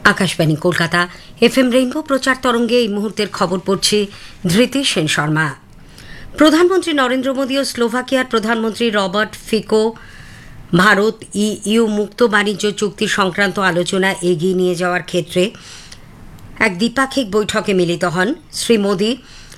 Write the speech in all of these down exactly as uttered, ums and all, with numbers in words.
Akashvani Kolkata F M rainbow প্রচার তরঙ্গে এই মুহূর্তের খবর পড়ছি ধৃতি সেন শর্মা। প্রধানমন্ত্রী নরেন্দ্র মোদী ও স্লোভাকিয়ার প্রধানমন্ত্রী রবার্ট ফিকো ভারত ইইউ মুক্ত বাণিজ্য চুক্তি সংক্রান্ত আলোচনা এগিয়ে নিয়ে যাওয়ার ক্ষেত্রে এক দ্বিপাক্ষিক বৈঠকে মিলিত হন। শ্রী মোদী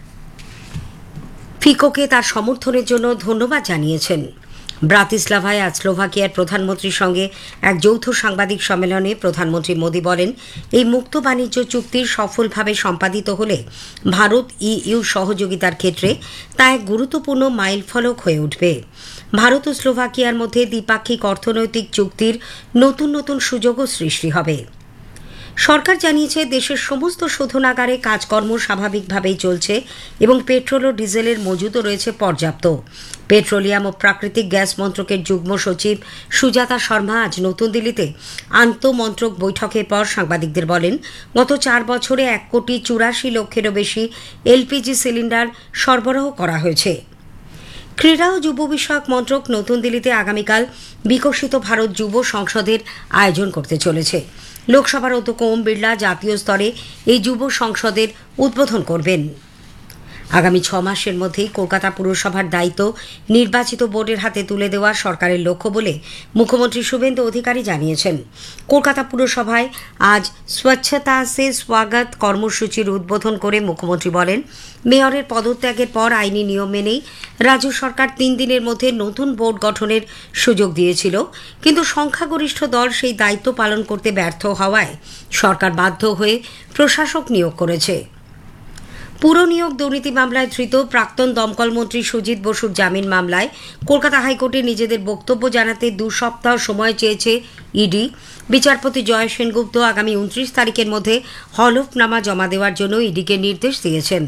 ফিকোকে তার সমর্থনের জন্য ধন্যবাদ জানিয়েছেন। ব্রাতিস্লাভায় আজ স্লোভাকিয়ার প্রধানমন্ত্রীর সঙ্গে এক যৌথ সাংবাদিক সম্মেলনে প্রধানমন্ত্রী মোদী বলেন, এই মুক্ত বাণিজ্য চুক্তি সফলভাবে সম্পাদিত হলে ভারত ইইউ সহযোগিতার ক্ষেত্রে তা এক গুরুত্বপূর্ণ মাইলফলক হয়ে উঠবে। ভারত ও স্লোভাকিয়ার মধ্যে দ্বিপাক্ষিক অর্থনৈতিক চুক্তির নতুন নতুন সুযোগও সৃষ্টি হবে। সরকার জানিয়েছে, দেশের সমস্ত শোধনাগারে কাজকর্ম স্বাভাবিকভাবেই চলছে এবং পেট্রোল ও ডিজেলের মজুদও রয়েছে পর্যাপ্ত। পেট্রোলিয়াম ও প্রাকৃতিক গ্যাস মন্ত্রকের যুগ্ম সচিব সুজাতা শর্মা আজ নতুন দিল্লিতে আন্তঃমন্ত্রক বৈঠকের পর সাংবাদিকদের বলেন, গত চার বছরে এক কোটি চুরাশি লক্ষেরও বেশি এলপিজি সিলিন্ডার সরবরাহ করা হয়েছে। ক্রীড়া ও যুব বিষয়ক মন্ত্রক নতুন দিল্লিতে আগামীকাল বিকশিত ভারত যুব সংসদের আয়োজন করতে চলেছে। লোকসভার অধ্যক্ষ ওম বিড়লা জাতীয় স্তরে এই যুব সংসদের উদ্বোধন করবেন। আগামী ছ মাসের মধ্যেই কলকাতা পুরসভার দায়িত্ব নির্বাচিত বোর্ডের হাতে তুলে দেওয়া সরকারের লক্ষ্য বলে মুখ্যমন্ত্রী শুভেন্দু অধিকারী জানিয়েছেন। কলকাতা পুরসভায় আজ স্বচ্ছতা সে স্বাগত কর্মসূচির উদ্বোধন করে মুখ্যমন্ত্রী বলেন, মেয়রের পদত্যাগের পর আইনি নিয়ম মেনেই রাজ্য সরকার তিন দিনের মধ্যে নতুন বোর্ড গঠনের সুযোগ দিয়েছিল, কিন্তু সংখ্যাগরিষ্ঠ দল সেই দায়িত্ব পালন করতে ব্যর্থ হওয়ায় সরকার বাধ্য হয়ে প্রশাসক নিয়োগ করেছে। পুর নিয়োগ দুর্নীতি মামলায় ধৃত প্রাক্তন দমকল মন্ত্রী সুজিত বসুর জামিন মামলায় কলকাতা হাইকোর্টে নিজেদের বক্তব্য জানাতে দু সপ্তাহ সময় চেয়েছে ইডি। বিচারপতি জয় সেনগুপ্ত আগামী উনত্রিশ তারিখের মধ্যে হলফনামা জমা দেওয়ার জন্য ইডিকে নির্দেশ দিয়েছেন।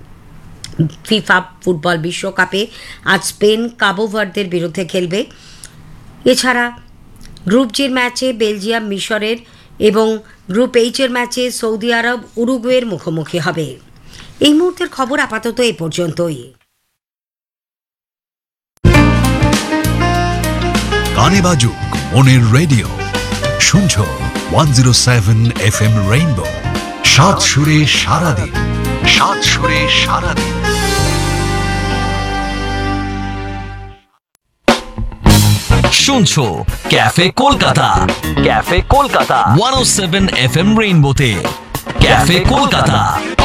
ফিফা ফুটবল বিশ্বকাপে আজ স্পেন কাবো ভার্দের বিরুদ্ধে খেলবে। এছাড়া গ্রুপ জির ম্যাচে বেলজিয়াম মিশরের এবং গ্রুপ এইচের ম্যাচে সৌদি আরব উরুগুয়ের মুখোমুখি হবে। এই মুহূর্তের খবর আপাতত এই পর্যন্তই। গানে বাজুক মনের রেডিও, শুনছো one zero seven F M rainbow. সাত সুরে সারাদিন, সাত সুরে সারাদিন। শুনছো cafe Kolkata, cafe Kolkata one ও seven F M রেইনবোতে। Cafe Kolkata.